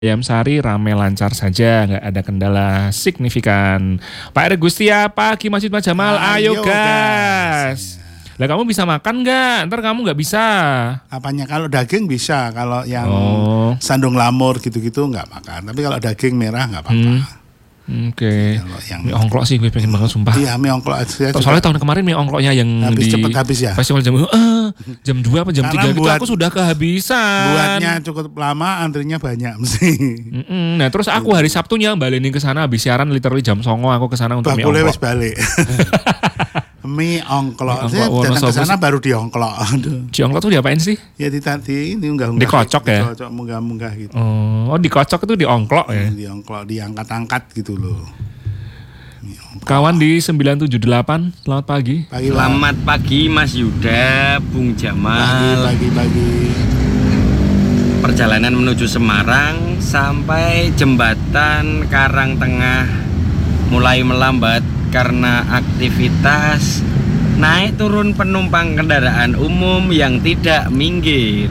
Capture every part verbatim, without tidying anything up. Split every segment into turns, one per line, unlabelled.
Ayam Sari rame lancar saja, nggak ada kendala signifikan. Pak R. Gustia, pagi Masjid Mas Jamal, ayo,
Ayo,
gas. Lah kamu bisa makan nggak? Ntar kamu nggak bisa.
Apanya? Kalau daging bisa, kalau yang
Oh.
sandung lamur gitu-gitu nggak makan. Tapi kalau daging merah nggak apa-apa.
Hmm. Oke.
Kalau yang
Mie ongklok sih gue pengen banget sumpah.
Iya, mie ongklok aja.
Soalnya tahun kemarin mie ongkloknya yang
habis
di
cepet habis ya.
festival jam eh, jam dua apa jam
Karena
tiga gitu
buat-
aku sudah kehabisan.
Buatnya cukup lama, antrinya banyak mesti.
Mm-mm. Nah terus aku hari Sabtunya balik ke sana habis siaran literally jam songo aku ke sana untuk mie
Bakule
ongklok.
wis balik. Mie ongklok.
Mie
Saya
ongklok
datang ke
Wonosobo
sana baru di ongklok. Aduh.
Mie ongklok tuh diapain sih?
Ya di tadi ini unggah-unggah.
Dikocok ya?
Dikocok munggah-munggah gitu.
Oh, oh dikocok itu diongklok ya.
Di ongklok, diangkat-angkat gitu loh.
Kawan di sembilan tujuh delapan, selamat pagi.
Pagi, Pak.
Selamat pagi Mas Yuda, Bung
Pagi,
Jamal.
pagi, pagi.
Perjalanan menuju Semarang sampai jembatan Karangtengah mulai melambat karena aktivitas naik turun penumpang kendaraan umum yang tidak minggir.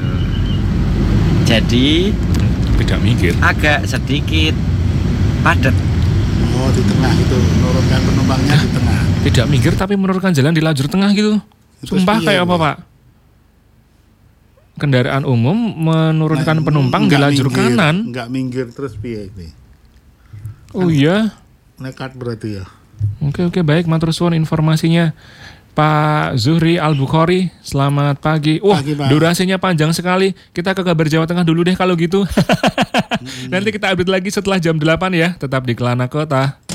Jadi
Tidak minggir.
agak sedikit padat.
Oh, di tengah itu, menurunkan penumpangnya di tengah.
Tidak minggir tapi menurunkan jalan di lajur tengah gitu.
Itu
Sumpah
piye,
kayak apa
Pak?
Pak? Kendaraan umum menurunkan
Nah,
penumpang di
nggak
lajur
minggir,
kanan.
Enggak minggir terus piye ini?
Oh iya.
Nekat berarti ya.
Oke oke baik, matur suwun informasinya. Pak Zuhri Al-Bukhari, selamat pagi. Wah,
Pagi, Pak.
durasinya panjang sekali. Kita ke kabar Jawa Tengah dulu deh kalau gitu. Nanti kita update lagi setelah jam delapan ya. Tetap di Kelana Kota.